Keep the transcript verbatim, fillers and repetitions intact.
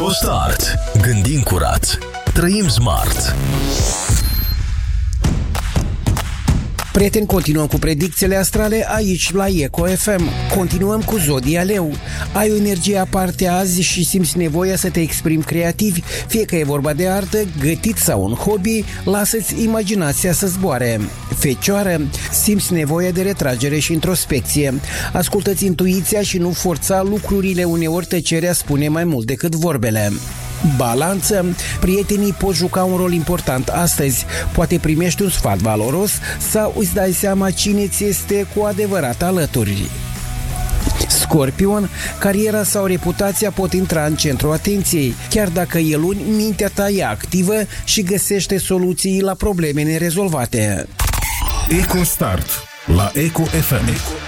EcoStart. Gândim curat. Trăim smart. Prieteni, continuăm cu predicțiile astrale aici la Eco F M. Continuăm cu Zodia Leu. Ai o energie aparte azi și simți nevoia să te exprimi creativ, fie că e vorba de artă, gătit sau un hobby, lasă-ți imaginația să zboare. Fecioară, simți nevoia de retragere și introspecție. Ascultă-ți intuiția și nu forța lucrurile, uneori tăcerea spune mai mult decât vorbele. Balanță, prietenii pot juca un rol important astăzi. Poate primești un sfat valoros sau îți dai seama cine ți este cu adevărat alături. Scorpion, cariera sau reputația pot intra în centrul atenției. Chiar dacă e luni, mintea ta e activă și găsește soluții la probleme nerezolvate. EcoStart la Eco F M.